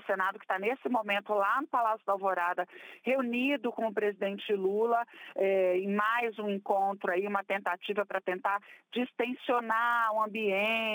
Senado, que está nesse momento lá no Palácio da Alvorada, reunido com o presidente Lula, em mais um encontro aí, uma tentativa para tentar distensionar o ambiente,